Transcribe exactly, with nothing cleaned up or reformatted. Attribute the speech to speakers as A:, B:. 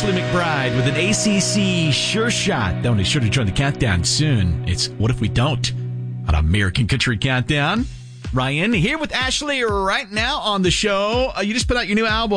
A: Ashley McBride with an A C C sure shot. Don't be sure to join the countdown soon. It's What If We Don't on American Country Countdown. Ryan here with Ashley right now on the show. Uh, you just put out your new album.